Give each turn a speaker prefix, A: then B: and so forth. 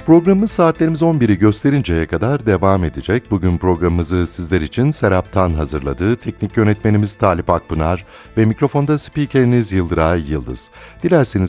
A: Programımız saatlerimiz 11'i gösterinceye kadar devam edecek. Bugün programımızı sizler için Serap Tan hazırladı. Teknik yönetmenimiz Talip Akpınar ve mikrofonda spikeriniz Yıldıray Yıldız. Dilerseniz